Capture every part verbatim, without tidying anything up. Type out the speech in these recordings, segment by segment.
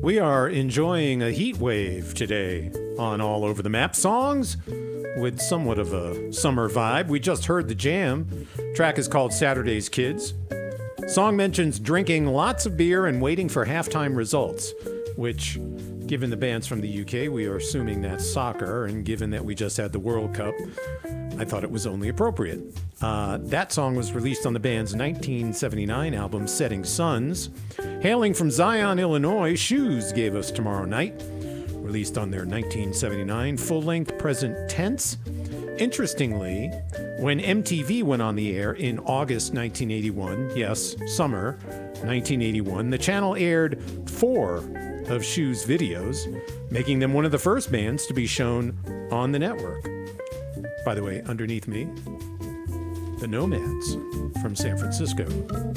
We are enjoying a heat wave today on All Over the Map songs with somewhat of a summer vibe. We just heard The Jam. Track is called Saturday's Kids. Song mentions drinking lots of beer and waiting for halftime results, which, given the band's from the U K, we are assuming that's soccer, and given that we just had the World Cup, I thought it was only appropriate. Uh, that song was released on the band's nineteen seventy-nine album, Setting Suns. Hailing from Zion, Illinois, Shoes gave us Tomorrow Night, released on their nineteen seventy-nine full-length present tense. Interestingly, when M T V went on the air in August nineteen eighty-one, yes, summer nineteen eighty-one, the channel aired four of Shoes' videos, making them one of the first bands to be shown on the network. By the way, underneath me, the Nomads from San Francisco.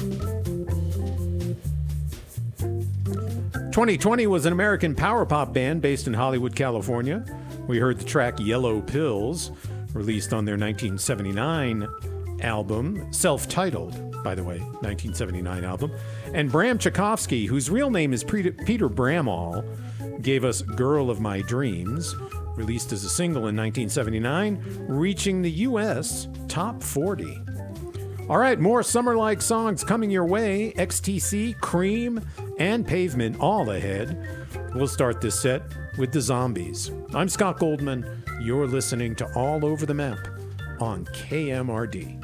twenty twenty was an American power pop band based in Hollywood, California. We heard the track Yellow Pills, released on their nineteen seventy-nine album, self-titled, by the way, nineteen seventy-nine album. And Bram Tchaikovsky, whose real name is Peter Bramall, gave us Girl of My Dreams, released as a single in nineteen seventy-nine, reaching the U S top forty. All right, more summer-like songs coming your way. X T C, Cream, and Pavement all ahead. We'll start this set with The Zombies. I'm Scott Goldman. You're listening to All Over the Map on K M R D.